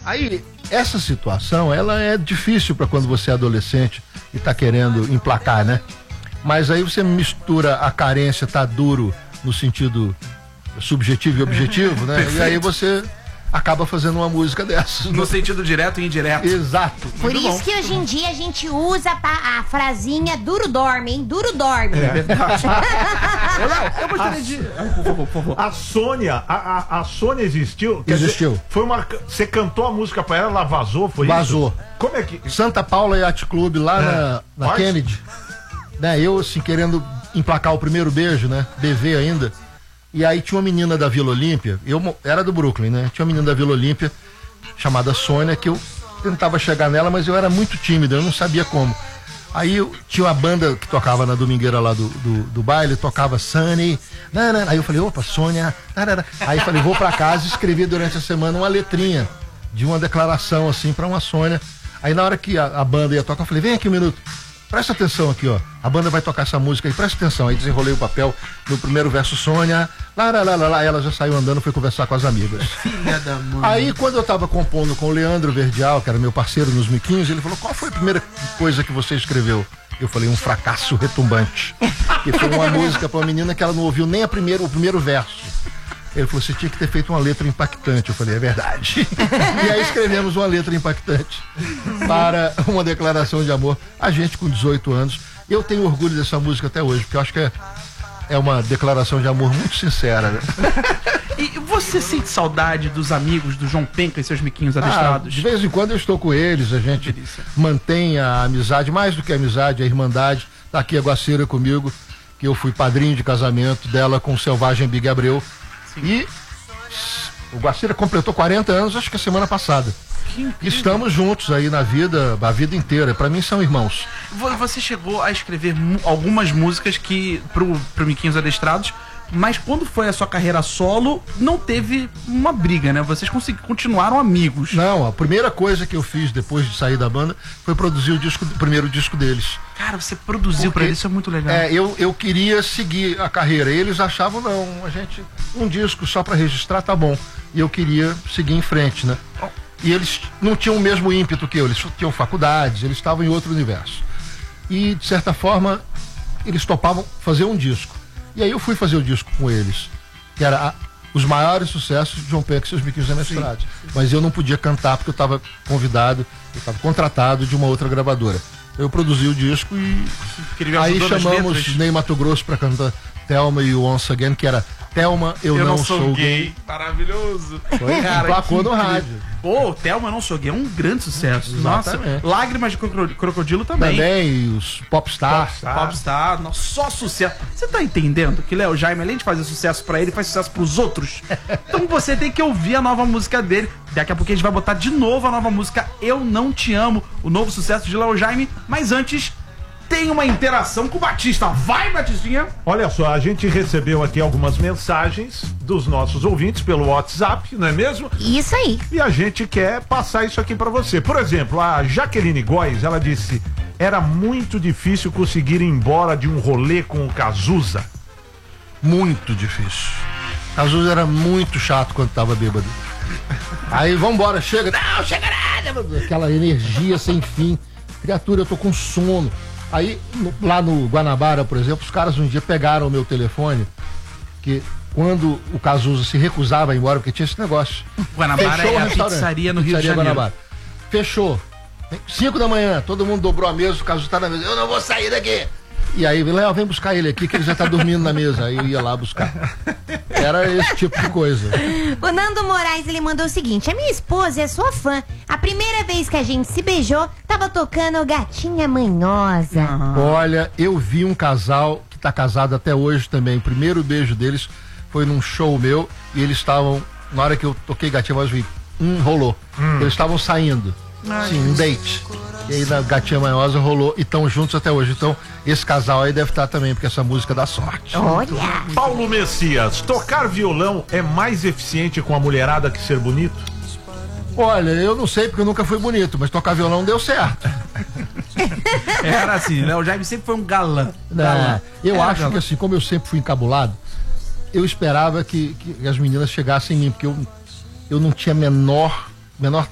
Aí, essa situação, ela é difícil para quando você é adolescente e tá querendo emplacar, né? Mas aí você mistura a carência, tá duro no sentido subjetivo e objetivo, né? Perfeito. E aí você acaba fazendo uma música dessas. No sentido direto e indireto. Exato. Por Muito isso bom. que hoje em dia a gente usa a frasinha duro dorme, hein? Duro dorme. É verdade. Eu gostaria de... Por favor. A Sônia, a Sônia existiu? Quer Existiu. dizer, foi uma. Você cantou a música pra ela vazou, foi Vazou. isso? Como é que. Santa Paula Yacht Club lá na Pode? Kennedy. Né, eu assim querendo emplacar o primeiro beijo, né? BV ainda. E aí tinha uma menina da Vila Olímpia, eu era do Brooklyn, né? Tinha uma menina da Vila Olímpia chamada Sônia, que eu tentava chegar nela, mas eu era muito tímido, eu não sabia como. Aí tinha uma banda que tocava na domingueira lá do baile, tocava Sunny. Aí eu falei, opa, Sônia. Aí eu falei, vou pra casa e escrevi durante a semana uma letrinha de uma declaração assim pra uma Sônia. Aí na hora que a banda ia tocar, eu falei, vem aqui um minuto. Presta atenção aqui, ó. A banda vai tocar essa música aí, presta atenção. Aí desenrolei o papel no primeiro verso, Sônia. Ela já saiu andando, foi conversar com as amigas. Filha da mãe. Aí, quando eu tava compondo com o Leandro Verdial, que era meu parceiro nos 2015, ele falou, qual foi a primeira coisa que você escreveu? Eu falei, um fracasso retumbante. Que foi uma música pra uma menina que ela não ouviu nem o primeiro verso. Ele falou, você tinha que ter feito uma letra impactante. Eu falei, é verdade. E aí escrevemos uma letra impactante para uma declaração de amor. A gente com 18 anos. Eu tenho orgulho dessa música até hoje, porque eu acho que é uma declaração de amor muito sincera, né? E você sente saudade dos amigos do João Penca e seus miquinhos adestrados? De vez em quando eu estou com eles, a gente Delícia. mantém a amizade, mais do que a amizade, a irmandade. Tá aqui a Guacira comigo, que eu fui padrinho de casamento dela com o Selvagem Big Abreu. E o Guacira completou 40 anos, acho que a semana passada. Estamos juntos aí na vida, a vida inteira. Pra mim são irmãos. Você chegou a escrever algumas músicas pro Miquinhos Adestrados, mas quando foi a sua carreira solo, não teve uma briga, né? Vocês continuaram amigos. Não, a primeira coisa que eu fiz depois de sair da banda foi produzir o primeiro disco deles. Cara, você produziu pra eles, isso é muito legal. Eu queria seguir a carreira. Eles achavam, não, a gente, um disco só pra registrar tá bom. E eu queria seguir em frente, né? E eles não tinham o mesmo ímpeto que eu, eles tinham faculdades, eles estavam em outro universo. E, de certa forma, eles topavam fazer um disco. E aí eu fui fazer o disco com eles, que era os maiores sucessos de João Penca e seus Miquinhos Adestrados. Mas eu não podia cantar porque eu estava convidado, eu estava contratado de uma outra gravadora. Eu produzi o disco e aí chamamos Ney Mato Grosso para cantar Thelma e o Once Again, que era Thelma, eu não sou gay. Maravilhoso. Foi, emplacou no rádio. Pô, Thelma, eu não sou gay, é um grande sucesso. Nossa, Exatamente. Lágrimas de Crocodilo também. Também, os Popstar. Popstar, nossa, só sucesso. Você tá entendendo que Léo Jaime, além de fazer sucesso pra ele, faz sucesso pros outros? Então você tem que ouvir a nova música dele. Daqui a pouco a gente vai botar de novo a nova música Eu Não Te Amo, o novo sucesso de Léo Jaime. Mas antes, tem uma interação com o Batista. Vai, Batistinha! Olha só, a gente recebeu aqui algumas mensagens dos nossos ouvintes pelo WhatsApp, não é mesmo? Isso aí. E a gente quer passar isso aqui pra você. Por exemplo, a Jaqueline Góes, ela disse: era muito difícil conseguir ir embora de um rolê com o Cazuza. Muito difícil. Cazuza era muito chato quando tava bêbado. Aí vambora, chega. Não, chega nada. Aquela energia sem fim. Criatura, eu tô com sono. Aí, lá no Guanabara, por exemplo, os caras um dia pegaram o meu telefone, que quando o Cazuza se recusava a ir embora, porque tinha esse negócio. Guanabara Fechou é o a restaurante. pizzaria no Rio de Pizzaria Janeiro. Guanabara. Fechou. 5 da manhã, todo mundo dobrou a mesa, o Cazuza tá na mesa. Eu não vou sair daqui. E aí, Léo, vem buscar ele aqui, que ele já tá dormindo na mesa. Aí eu ia lá buscar. Era esse tipo de coisa. O Nando Moraes, ele mandou o seguinte: a minha esposa é sua fã. A primeira vez que a gente se beijou, tava tocando Gatinha Manhosa. Olha, eu vi um casal que tá casado até hoje também. O primeiro beijo deles foi num show meu e eles estavam, na hora que eu toquei Gatinha Manhosa, eu vi, rolou. Eles estavam saindo. Sim, um date. E aí na Gatinha Manhosa rolou e estão juntos até hoje. Então, esse casal aí deve estar também, porque essa música dá sorte. Olha. Paulo Messias, tocar violão é mais eficiente com a mulherada que ser bonito? Olha, eu não sei porque eu nunca fui bonito, mas tocar violão deu certo. Era assim, Léo Jaime sempre foi um galã. Né? Eu Era acho galã. que assim, como eu sempre fui encabulado, eu esperava que as meninas chegassem em mim, porque eu não tinha menor